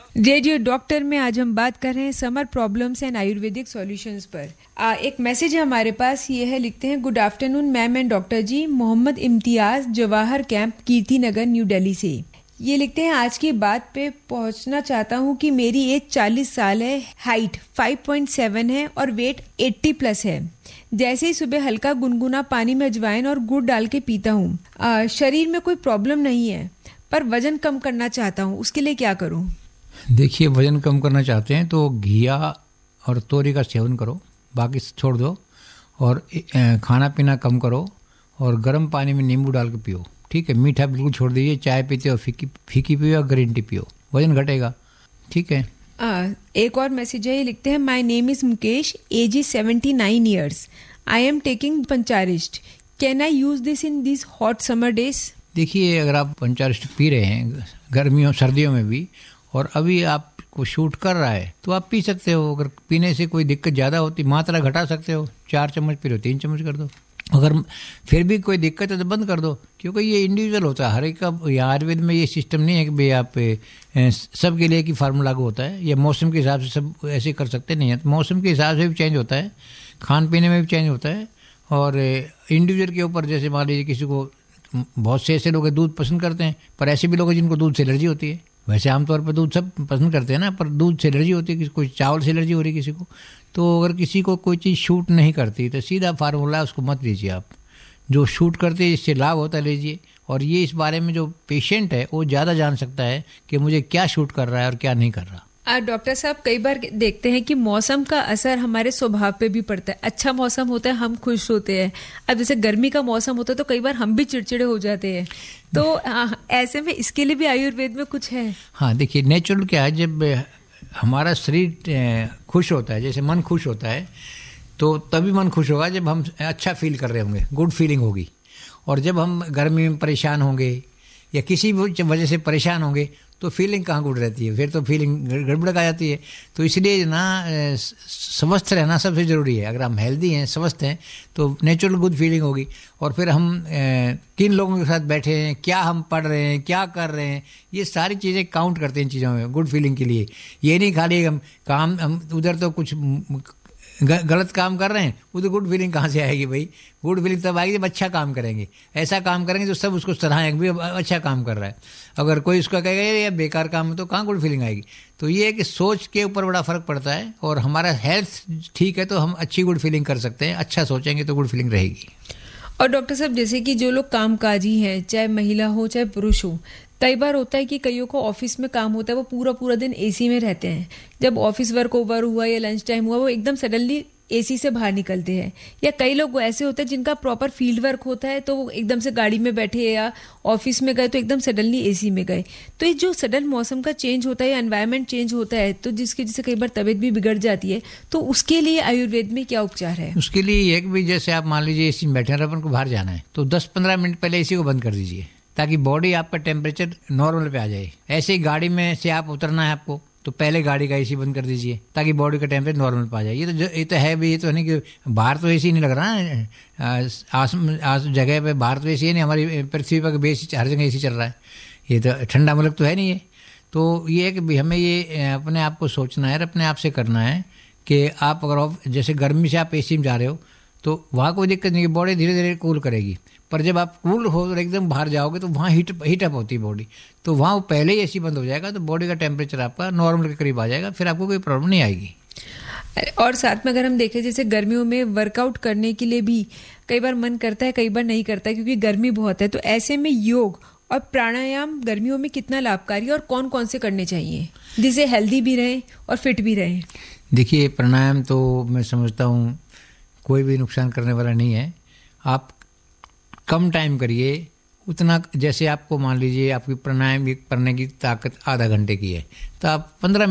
Radio doctor में आज हम बात कर रहे हैं summer problems and Ayurvedic solutions पर। एक मैसेज है हमारे पास, ये है, लिखते हैं, good afternoon ma'am and doctor ji, Mohammad Imtiaz, Jawahar camp, Kirti Nagar, new Delhi से। ये लिखते हैं, आज की बात पे पहुंचना चाहता हूँ कि मेरी एज 40 साल है, हाइट 5.7 है और वेट 80 प्लस है। जैसे ही सुबह हल्का गुनगुना पानी में अजवाइन और गुड़ डाल के पीता हूँ। शरीर में कोई प्रॉब्लम नहीं है, पर वजन कम करना चाहता हूँ, उसके लिए क्या करूँ? देखिए, वजन कम करना चाहते हैं तो घिया और तोरी का सेवन करो, बाकी छोड़ दो, और खाना पीना कम करो और गर्म पानी में नींबू डाल के पियो। ठीक है, मीठा बिल्कुल छोड़ दीजिए, चाय पीते हो फीकी पियो या ग्रीन टी पियो, वजन घटेगा। ठीक है। एक और मैसेज है, ये लिखते हैं, my name is Mukesh, as is 79 years, I am taking पंचारिस्ट, can I use this in this hot summer days? देखिए, अगर आप पंचारिस्ट पी रहे हैं गर्मियों सर्दियों में भी और अभी आपको शूट कर रहा है तो आप पी सकते हो। अगर पीने से कोई दिक्कत ज़्यादा होती, मात्रा घटा सकते हो, 4 चम्मच पी लो 3 चम्मच कर दो। अगर फिर भी कोई दिक्कत है तो बंद कर दो, क्योंकि ये इंडिविजुअल होता है हर एक का। आयुर्वेद में ये सिस्टम नहीं है कि भाई आप सबके लिए कि फार्मूला लागू होता है, या मौसम के हिसाब से सब ऐसे कर सकते नहीं है। मौसम के हिसाब से भी चेंज होता है, खान पीने में भी चेंज होता है, और इंडिविजुअल के ऊपर, जैसे मान लीजिए किसी को, बहुत से ऐसे लोग दूध पसंद करते हैं, पर ऐसे भी लोग हैं जिनको दूध से एलर्जी होती है। वैसे आमतौर पर दूध सब पसंद करते हैं ना, पर दूध से एलर्जी होती है, कोई चावल से एलर्जी हो रही है किसी को। तो अगर किसी को कोई चीज़ शूट नहीं करती तो सीधा फार्मूला उसको मत लीजिए आप, जो शूट करते हैं इससे लाभ होता है लीजिए। और ये इस बारे में जो पेशेंट है वो ज़्यादा जान सकता है कि मुझे क्या शूट कर रहा है और क्या नहीं कर रहा। डॉक्टर साहब, कई बार देखते हैं कि मौसम का असर हमारे स्वभाव पे भी पड़ता है। अच्छा मौसम होता है, हम खुश होते हैं। अब जैसे गर्मी का मौसम होता है तो कई बार हम भी चिड़चिड़े हो जाते हैं। तो ऐसे में इसके लिए भी आयुर्वेद में कुछ है? हाँ, देखिए, नेचुरल क्या है, जब हमारा शरीर खुश होता है, जैसे मन खुश होता है, तो तभी मन खुश होगा जब हम अच्छा फील कर रहे होंगे, गुड फीलिंग होगी। और जब हम गर्मी में परेशान होंगे या किसी भी वजह से परेशान होंगे तो फीलिंग कहाँ गुड रहती है, फिर तो फीलिंग गड़बड़ आ जाती है। तो इसलिए ना स्वस्थ रहना सबसे ज़रूरी है। अगर हम हेल्दी हैं, स्वस्थ हैं, तो नेचुरल गुड फीलिंग होगी। और फिर हम किन लोगों के साथ बैठे हैं, क्या हम पढ़ रहे हैं, क्या कर रहे हैं, ये सारी चीज़ें काउंट करते हैं इन चीज़ों में गुड फीलिंग के लिए। ये नहीं खाली हम उधर तो कुछ गलत काम कर रहे हैं, वो तो गुड फीलिंग कहाँ से आएगी भाई? गुड फीलिंग तब आएगी जब अच्छा काम करेंगे, ऐसा काम करेंगे तो सब उसको सराहेंगे भी अच्छा काम कर रहा है। अगर कोई उसका कहेगा ये बेकार काम है तो कहाँ गुड फीलिंग आएगी? तो ये है कि सोच के ऊपर बड़ा फर्क पड़ता है। और हमारा हेल्थ ठीक है तो हम अच्छी गुड फीलिंग कर सकते हैं, अच्छा सोचेंगे तो गुड फीलिंग रहेगी। और डॉक्टर साहब, जैसे कि जो लोग कामकाजी हैं, चाहे महिला हो चाहे पुरुष हो, कई बार होता है कि कईयों को ऑफिस में काम होता है, वो पूरा पूरा दिन एसी में रहते हैं। जब ऑफिस वर्क ओवर हुआ या लंच टाइम हुआ, वो एकदम सडनली एसी से बाहर निकलते हैं। या कई लोग ऐसे होते हैं जिनका प्रॉपर फील्ड वर्क होता है, तो वो एकदम से गाड़ी में बैठे या ऑफिस में गए तो एकदम सडनली एसी में गए। तो ये जो सडन मौसम का चेंज होता है या एनवायरनमेंट चेंज होता है, तो जिसकी जिससे कई बार तबीयत भी बिगड़ जाती है, तो उसके लिए आयुर्वेद में क्या उपचार है? उसके लिए एक भी, जैसे आप मान लीजिए एसी में बैठे हैं, अपन को बाहर जाना है तो 10-15 मिनट पहले एसी को बंद कर दीजिए, ताकि बॉडी आपका टेम्परेचर नॉर्मल पे आ जाए। ऐसे ही गाड़ी में से आप उतरना है आपको, तो पहले गाड़ी का एसी बंद कर दीजिए ताकि बॉडी का टेम्परेचर नॉर्मल पे आ जाए। ये तो है भी, ये तो नहीं कि बाहर तो एसी नहीं लग रहा है, आस जगह पे बाहर तो एसी नहीं, हमारी पृथ्वी पर बेस हर जगह एसी चल रहा है। ये तो ठंडा मुल्क तो है नहीं है। तो ये है कि हमें ये अपने आप को सोचना है और अपने आप से करना है कि आप अगर जैसे गर्मी से आप एसी में जा रहे हो तो वहाँ कोई दिक्कत नहीं है, बॉडी धीरे धीरे कूल करेगी। पर जब आप कूल हो और एकदम बाहर जाओगे तो वहाँ हीट अप होती है बॉडी, तो वहाँ वो पहले ही एसी बंद हो जाएगा, तो बॉडी का टेम्परेचर आपका नॉर्मल के करीब आ जाएगा, फिर आपको कोई प्रॉब्लम नहीं आएगी। और साथ में अगर हम देखें, जैसे गर्मियों में वर्कआउट करने के लिए भी कई बार मन करता है, कई बार नहीं करता है, क्योंकि गर्मी बहुत है। तो ऐसे में योग और प्राणायाम गर्मियों में कितना लाभकारी और कौन कौन से करने चाहिए जिससे हेल्दी भी रहें और फिट भी रहें? देखिए, प्राणायाम तो मैं समझता हूँ कोई भी नुकसान करने वाला नहीं है। आप कम टाइम करिए, उतना, जैसे आपको मान लीजिए आपकी प्राणायाम करने की ताकत आधा घंटे की है, तो आप 15